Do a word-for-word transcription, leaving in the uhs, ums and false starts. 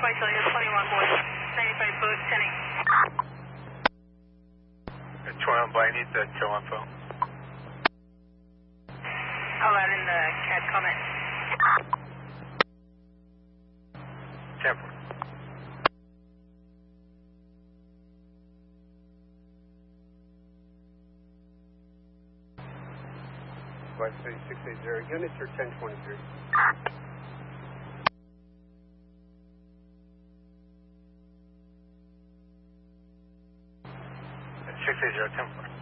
Vice Alien twenty-one, boys. ninety-five boost, ten. twenty-one, boy, I need the kill info. Call out in the C A D comment. ten four. Vice thirty-six eighty, units are ten twenty-three. six eighty, ten four.